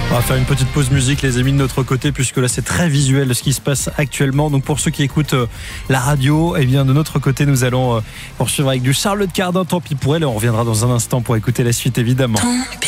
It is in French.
On va faire une petite pause musique, les amis, de notre côté, puisque là c'est très visuel ce qui se passe actuellement. Donc pour ceux qui écoutent la radio, eh bien de notre côté nous allons poursuivre avec du Charlotte Cardin, Tant pis pour elle, et on reviendra dans un instant pour écouter la suite évidemment.